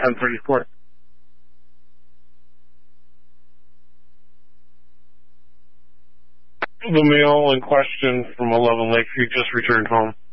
1034. The male in question from 11 Lakeview just returned home.